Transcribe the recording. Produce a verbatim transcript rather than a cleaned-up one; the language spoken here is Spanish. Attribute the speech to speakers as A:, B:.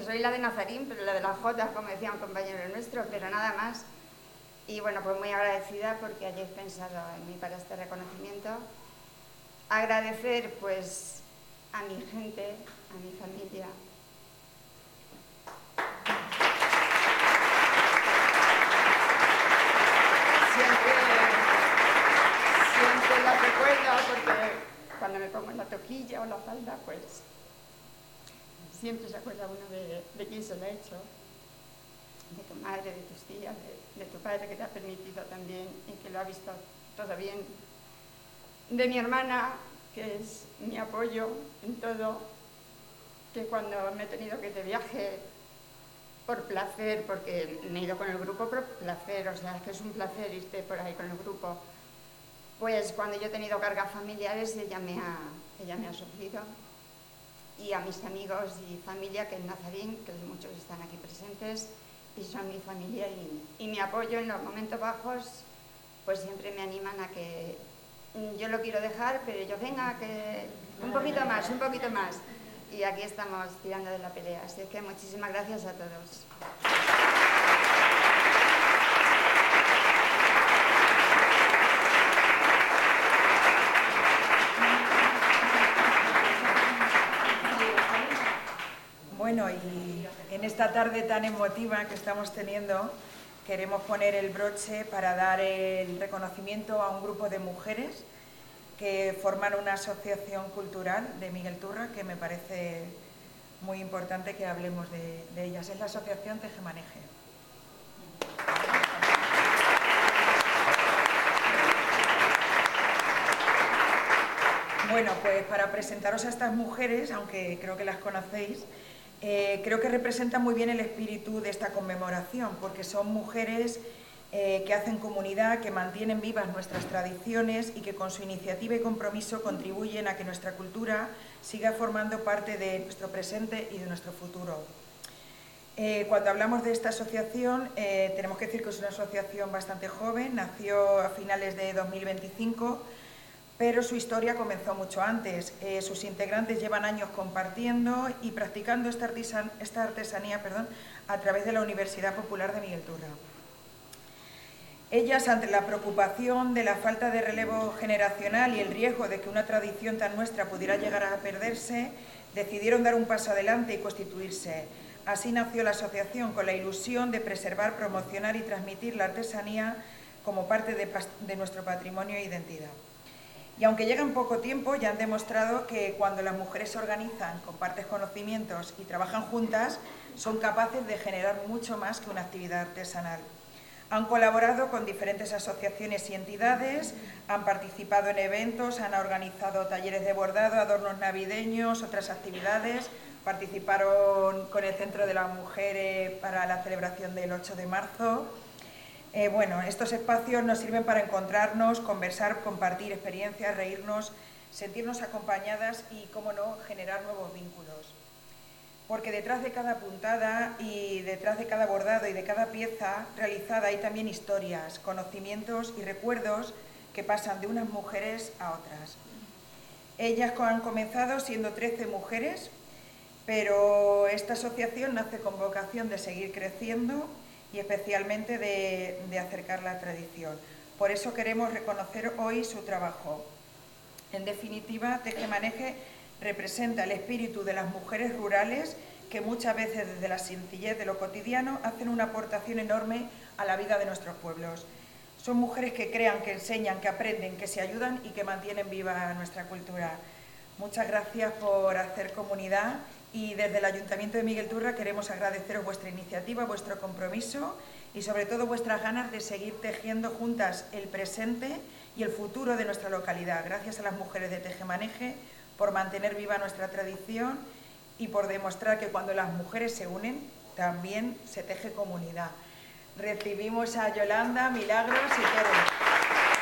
A: dicho, soy la de Nazarín, pero la de las Jotas, como decía un compañero nuestro, pero nada más. Y bueno, pues muy agradecida porque hayáis pensado en mí para este reconocimiento. Agradecer pues a mi gente, a mi familia. Siempre, siempre la recuerdo porque cuando me pongo la toquilla o la falda, pues siempre se acuerda uno de, de quién se lo ha hecho, de tu madre, de tus tías, de, de tu padre que te ha permitido también y que lo ha visto todo bien, de mi hermana, que es mi apoyo en todo, que cuando me he tenido que ir de viaje por placer, porque me he ido con el grupo por placer, o sea, es que es un placer irte por ahí con el grupo, pues cuando yo he tenido cargas familiares ella me ha, ella me ha sufrido. Y a mis amigos y familia, que en Nazarín, que muchos están aquí presentes, y son mi familia y, y mi apoyo en los momentos bajos, pues siempre me animan a que yo lo quiero dejar, pero yo venga, que un poquito más, un poquito más. Y aquí estamos tirando de la pelea, así que muchísimas gracias a todos.
B: Bueno, y en esta tarde tan emotiva que estamos teniendo, queremos poner el broche para dar el reconocimiento a un grupo de mujeres que forman una asociación cultural de Miguel Turra, que me parece muy importante que hablemos de, de ellas. Es la asociación Tejemaneje. Bueno, pues para presentaros a estas mujeres, aunque creo que las conocéis, eh, creo que representan muy bien el espíritu de esta conmemoración, porque son mujeres eh, que hacen comunidad, que mantienen vivas nuestras tradiciones y que con su iniciativa y compromiso contribuyen a que nuestra cultura siga formando parte de nuestro presente y de nuestro futuro. Eh, cuando hablamos de esta asociación, eh, tenemos que decir que es una asociación bastante joven, nació a finales de dos mil veinticinco, pero su historia comenzó mucho antes. Eh, sus integrantes llevan años compartiendo y practicando esta, artesan esta artesanía perdón, a través de la Universidad Popular de Miguel Turra. Ellas, ante la preocupación de la falta de relevo generacional y el riesgo de que una tradición tan nuestra pudiera llegar a perderse, decidieron dar un paso adelante y constituirse. Así nació la asociación, con la ilusión de preservar, promocionar y transmitir la artesanía como parte de, de nuestro patrimonio e identidad. Y aunque llegan poco tiempo, ya han demostrado que cuando las mujeres se organizan, comparten conocimientos y trabajan juntas, son capaces de generar mucho más que una actividad artesanal. Han colaborado con diferentes asociaciones y entidades, han participado en eventos, han organizado talleres de bordado, adornos navideños, otras actividades, participaron con el Centro de la Mujer para la celebración del ocho de marzo. Eh, bueno, estos espacios nos sirven para encontrarnos, conversar, compartir experiencias, reírnos, sentirnos acompañadas y, cómo no, generar nuevos vínculos. Porque detrás de cada puntada y detrás de cada bordado y de cada pieza realizada hay también historias, conocimientos y recuerdos que pasan de unas mujeres a otras. Ellas han comenzado siendo trece mujeres, pero esta asociación nace con vocación de seguir creciendo y especialmente de, de acercar la tradición. Por eso queremos reconocer hoy su trabajo. En definitiva, Tejemaneje representa el espíritu de las mujeres rurales que muchas veces desde la sencillez de lo cotidiano hacen una aportación enorme a la vida de nuestros pueblos. Son mujeres que crean, que enseñan, que aprenden, que se ayudan y que mantienen viva nuestra cultura. Muchas gracias por hacer comunidad. Y desde el Ayuntamiento de Miguel Turra queremos agradeceros vuestra iniciativa, vuestro compromiso y sobre todo vuestras ganas de seguir tejiendo juntas el presente y el futuro de nuestra localidad. Gracias a las mujeres de Tejemaneje por mantener viva nuestra tradición y por demostrar que cuando las mujeres se unen también se teje comunidad. Recibimos a Yolanda, Milagros y Tere.